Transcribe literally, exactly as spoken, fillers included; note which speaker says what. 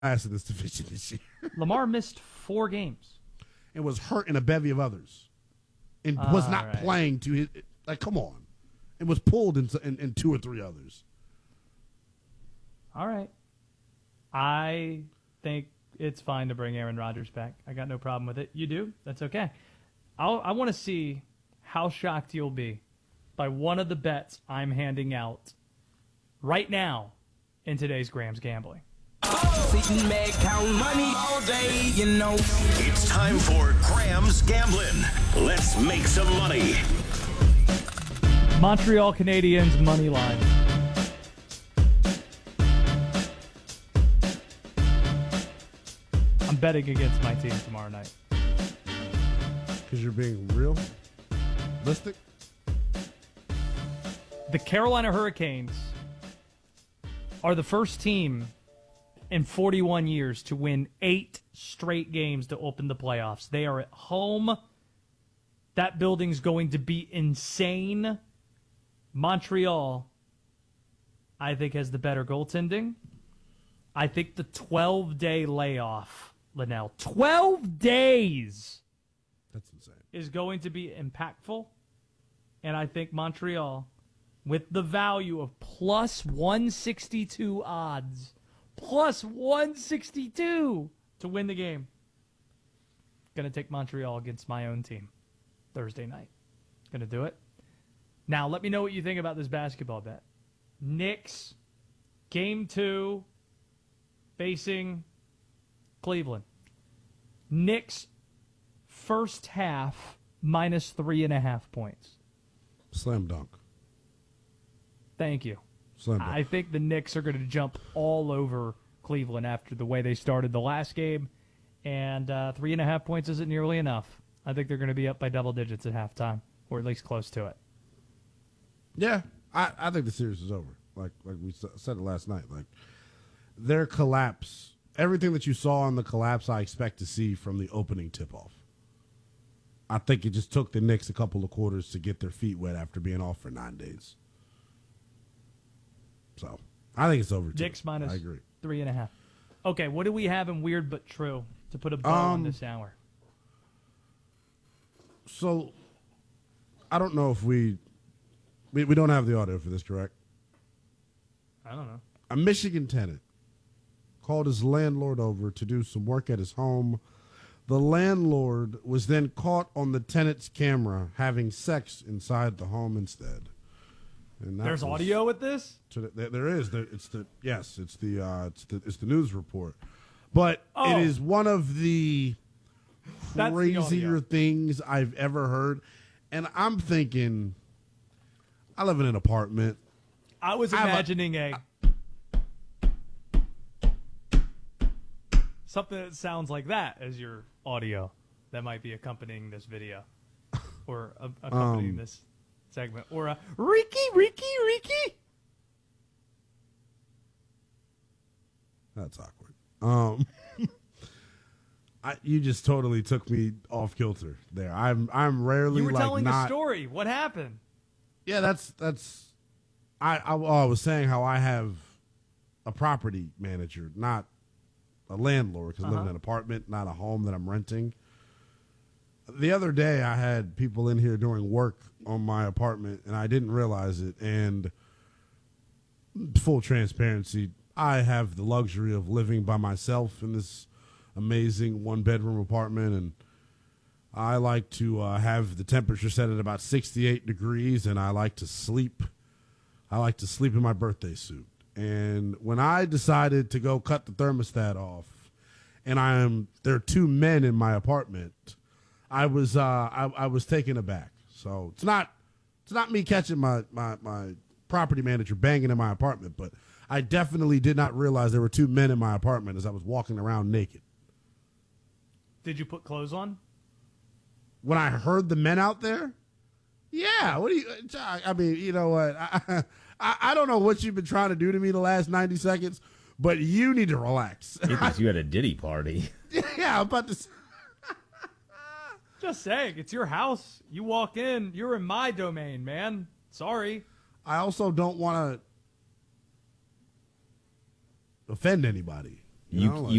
Speaker 1: ass in this division this year.
Speaker 2: Lamar missed four games.
Speaker 1: And was hurt in a bevy of others. And was
Speaker 2: All
Speaker 1: not
Speaker 2: right.
Speaker 1: playing to his – like, come on. And was pulled in, in, in two or three others.
Speaker 2: All right. I think it's fine to bring Aaron Rodgers back. I got no problem with it. You do? That's okay. I'll, I want to see how shocked you'll be by one of the bets I'm handing out right now in today's Grams Gambling.
Speaker 3: Sitting back, count money all day, you know.
Speaker 4: It's time for Grams Gambling. Let's make some money.
Speaker 2: Montreal Canadiens money line. I'm betting against my team tomorrow night.
Speaker 1: Because you're being realistic?
Speaker 2: The Carolina Hurricanes are the first team in forty-one years to win eight straight games to open the playoffs. They are at home. That building's going to be insane. Montreal, I think, has the better goaltending. I think the twelve-day layoff, Linnell, twelve days
Speaker 1: That's insane.
Speaker 2: is going to be impactful. And I think Montreal, with the value of plus one sixty-two odds, plus one sixty-two to win the game. Going to take Montreal against my own team Thursday night. Going to do it. Now, let me know what you think about this basketball bet. Knicks, game two, facing Cleveland. Knicks, first half, minus three and a half points.
Speaker 1: Slam dunk.
Speaker 2: Thank you.
Speaker 1: Slam dunk.
Speaker 2: I think the Knicks are going to jump all over Cleveland after the way they started the last game, and uh, three and a half points isn't nearly enough. I think they're going to be up by double digits at halftime, or at least close to it.
Speaker 1: Yeah, I, I think the series is over. Like like we said it last night. Like their collapse, everything that you saw in the collapse, I expect to see from the opening tip-off. I think it just took the Knicks a couple of quarters to get their feet wet after being off for nine days. So I think it's over. Too.
Speaker 2: Knicks minus
Speaker 1: I agree.
Speaker 2: three and a half. Okay, what do we have in weird but true to put a bow
Speaker 1: Um,
Speaker 2: on this hour?
Speaker 1: So I don't know if we, we we don't have the audio for this, correct?
Speaker 2: I don't know.
Speaker 1: A Michigan tenant called his landlord over to do some work at his home. The landlord was then caught on the tenant's camera having sex inside the home instead. And that
Speaker 2: There's
Speaker 1: was
Speaker 2: audio with this?
Speaker 1: To the, there, there is. There, it's the yes. It's the uh, it's the it's the news report, but
Speaker 2: Oh.
Speaker 1: it is one of the
Speaker 2: That's the
Speaker 1: crazier
Speaker 2: audio.
Speaker 1: things I've ever heard. And I'm thinking, I live in an apartment.
Speaker 2: I was
Speaker 1: I have a-
Speaker 2: imagining a, something that sounds like that as your audio that might be accompanying this video or uh, accompanying
Speaker 1: Um,
Speaker 2: this segment, or a Ricky, Ricky, Ricky.
Speaker 1: That's awkward. Um, I, you just totally took me off kilter there. I'm I'm rarely
Speaker 2: You were
Speaker 1: like
Speaker 2: telling
Speaker 1: not.
Speaker 2: a story. What happened?
Speaker 1: Yeah, that's that's. I, I oh, I was saying how I have a property manager, not a landlord, because I live in
Speaker 2: Uh-huh.
Speaker 1: an apartment, not a home that I'm renting. The other day, I had people in here doing work on my apartment, and I didn't realize it. And full transparency, I have the luxury of living by myself in this amazing one-bedroom apartment, and I like to uh, have the temperature set at about sixty-eight degrees, and I like to sleep. I like to sleep in my birthday suit. And when I decided to go cut the thermostat off, and I am there are two men in my apartment, I was uh, I, I was taken aback. So it's not it's not me catching my, my my property manager banging in my apartment, but I definitely did not realize there were two men in my apartment as I was walking around naked.
Speaker 2: Did you put clothes on?
Speaker 1: When I heard the men out there, yeah. What do you? I mean, you know what? I, I I don't know what you've been trying to do to me the last ninety seconds, but you need to relax.
Speaker 5: Because you had a Diddy party.
Speaker 1: Yeah, I'm about to. s-
Speaker 2: Just saying, it's your house. You walk in, you're in my domain, man. Sorry.
Speaker 1: I also don't want to offend anybody, You
Speaker 5: You
Speaker 1: know, like-
Speaker 5: you